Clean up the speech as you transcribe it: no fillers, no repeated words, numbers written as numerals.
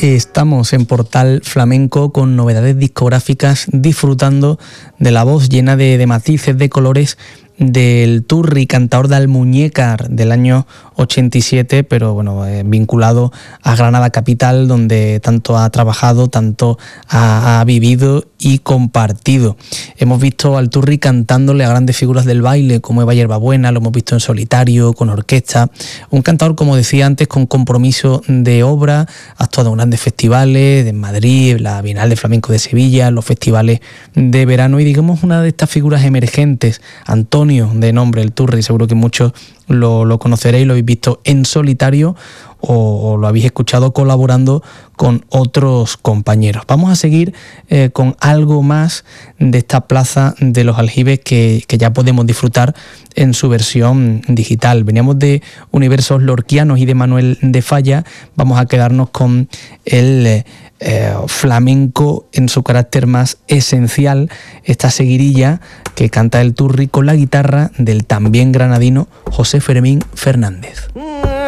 Estamos en Portal Flamenco con novedades discográficas, disfrutando de la voz llena de matices, de colores, del Turri, cantador de Almuñécar del año 87, pero bueno, vinculado a Granada capital, donde tanto ha trabajado, tanto ha vivido y compartido. Hemos visto al Turri cantándole a grandes figuras del baile como Eva Hierbabuena, lo hemos visto en solitario, con orquesta. Un cantador, como decía antes, con compromiso de obra, ha actuado en grandes festivales, en Madrid, la Bienal de Flamenco de Sevilla, los festivales de verano, y digamos una de estas figuras emergentes, Antonio, de nombre el Turri, seguro que muchos lo conoceréis, lo habéis visto en solitario o lo habéis escuchado colaborando con otros compañeros. Vamos a seguir con algo más de esta Plaza de los Aljibes que ya podemos disfrutar en su versión digital. Veníamos de Universos Lorquianos y de Manuel de Falla. Vamos a quedarnos con el flamenco en su carácter más esencial, esta seguirilla que canta el Turri con la guitarra del también granadino José Fermín Fernández.